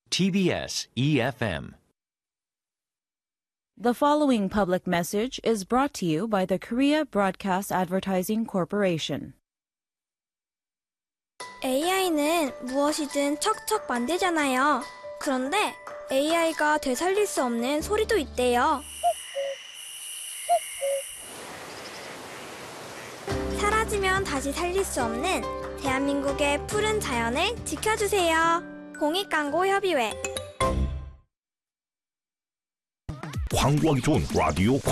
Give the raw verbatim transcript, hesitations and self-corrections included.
티비에스 이에프엠. The following public message is brought to you by the Korea Broadcast Advertising Corporation. 에이아이는 무엇이든 척척 만들잖아요. 그런데 에이아이가 되살릴 수 없는 소리도 있대요. 사라지면 다시 살릴 수 없는 대한민국의 푸른 자연을 지켜주세요. 공익광고협의회. 광고하기 좋은 라디오